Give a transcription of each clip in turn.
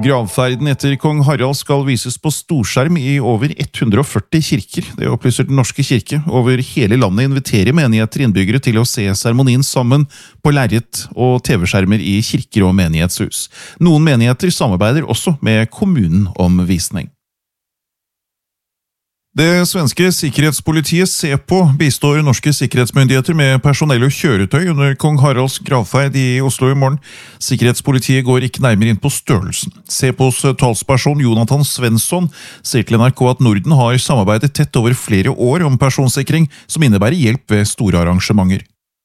Gravferden etter kong Harald skal vises på storskjerm i over 140 kirker. Det opplyser Den norske kirke. Over hele landet inviterer menigheter innbyggere til å se seremonien sammen på lerret og TV-skjermer i kirker og menighetshus. Noen menigheter samarbeider også med kommunen om visning. Det svenske sikkerhetspolitiet SEPO bistår norske sikkerhetsmyndigheter med personell og kjøretøy under kong Haralds gravferd i Oslo i morgen. Sikkerhetspolitiet går ikke nærmere inn på størrelsen. SEPOs talsperson Jonathan Svensson sier til NRK at Norden har samarbeidet tett over flere år om personsikring som innebærer hjelp ved store arrangementer.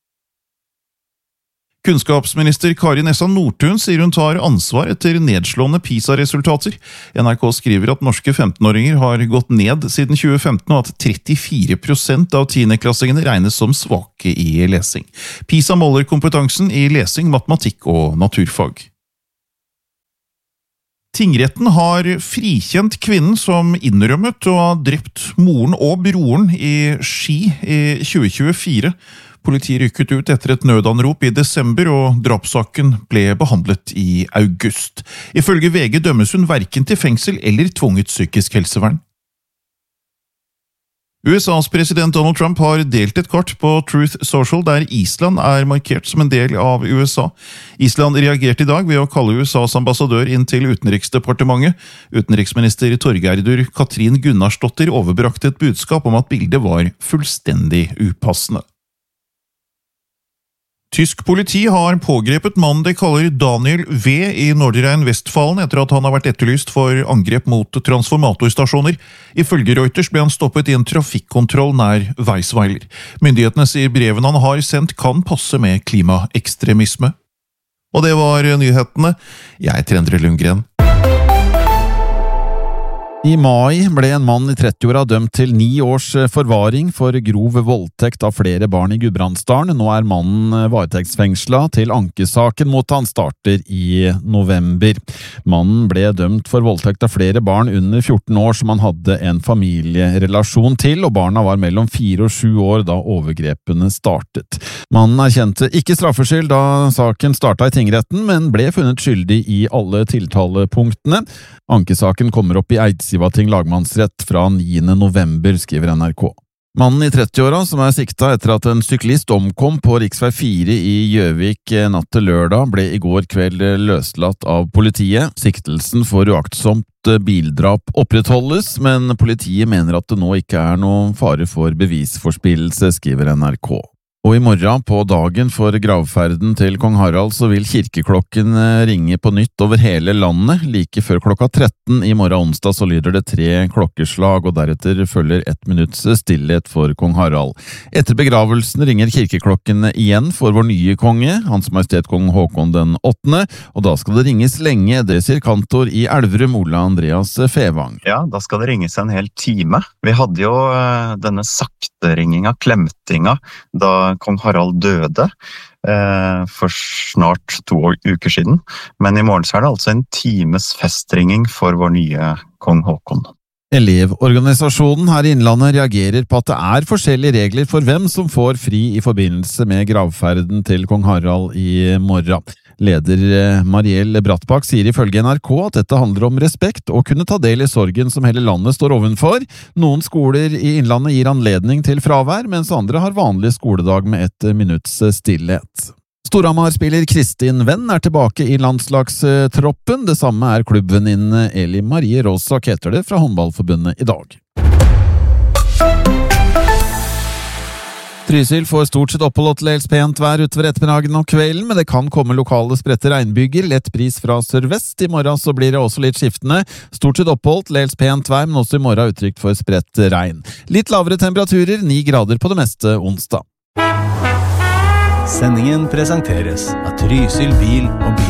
Kunnskapsminister Kari Nessa Nordtun sier hun tar ansvar etter nedslående PISA-resultater. NRK skriver at norske 15-åringer har gått ned siden 2015, og at 34% av 10-klassingene regnes som svake i lesing. PISA måler kompetansen i lesing, matematikk og naturfag. Tingretten har frikjent kvinnen som innrømmet å ha drept moren og broren i Ski i 2024. Politiet rykket ut etter et nødanrop i desember, og drapssaken ble behandlet i august. Ifølge VG dømmes hun hverken til fengsel eller tvunget psykisk helsevern. USAs president Donald Trump har delt et kart på Truth Social der Island er markert som en del av USA. Island reagerte i dag ved å kalle USAs ambassadør inn til Utenriksdepartementet. Utenriksminister Torgerdur Katrin Gunnarsdottir overbrakte et budskap om at bildet var fullstendig upassende. Tysk politi har pågrepet mannen de kaller Daniel V. i Nordrhein-Westfalen etter at han har vært etterlyst for angrep mot transformatorstasjoner. Ifølge Reuters ble han stoppet i en trafikkontroll nær Weisweiler. Myndighetene sier brevene han har sendt kan passe med klimaekstremisme. Og det var nyhetene. Jeg heter Endre Lundgren. I mai ble en mann i 30-åra dømt til 9 års forvaring for grov voldtekt av flere barn i Gudbrandsdalen. Nå er mannen varetektsfengslet til ankesaken mot han starter i november. Mannen ble dømt for voldtekt av flere barn under 14 år som han hadde en familierelasjon til, og barna var mellom 4 og 7 år da overgrepene startet. Mannen erkjente ikke straffskyld da saken startet i tingretten, men ble funnet skyldig i alle tiltalepunktene. Ankesaken kommer opp i Eidsivating lagmannsrett fra 9. november, skriver NRK. Mannen i 30-åra, som er sikta etter at en syklist omkom på riksvei 4 i Gjøvik natt til lørdag, ble i går kveld løslatt av politiet. Siktelsen for uaktsomt bildrap opprettholdes, men politiet mener at det nå ikke er noen fare for bevisforspillelse, skriver NRK. Og i morgen på dagen for gravferden til kong Harald så vil kirkeklokken ringe på nytt over hele landet. Like før klokka 13 i morgen onsdag så lyder det 3 klokkeslag, og deretter følger 1 minutts stillhet for kong Harald. Etter begravelsen ringer kirkeklokken igjen for vår nye konge, Hans Majestet kong Håkon den 8., og da skal det ringes lenge, det sier kantor i Elverum, Ole Andreas Fevang. Ja, da skal det ringes en hel time. Vi hadde jo denne sakteringinga, klemtinga, da kong Harald døde for snart 2 uker siden. Men i morgen så er det altså en times festringing for vår nye kong Håkon. Elevorganisasjonen her i Innlandet reagerer på at det er forskjellige regler for hvem som får fri i forbindelse med gravferden til kong Harald i morgen. Leder Mariell Brattbakk sier ifølge NRK at dette handler om respekt og kunne ta del i sorgen som hele landet står ovenfor. Noen skoler i Innlandet gir anledning til fravær, mens andre har vanlig skoledag med 1 minutts stillhet. Storhamar-spiller Kristin Venn er tilbake i landslagstroppen. Det samme er klubbvenninne Eli Marie Rosak, heter det fra Håndballforbundet i dag. Trysil får stort sett opphold og til dels pent vær utover ettermiddagen og kvelden, men det kan komme lokale spredte regnbyger, lett bris fra sørvest. I morgen så blir det også litt skiftende. Stort sett opphold, til dels pent vær, men også i morgen utrygt for spredt regn. Litt lavere temperaturer, 9 grader på det meste onsdag. Sendingen presenteres av Trysil bil og bil.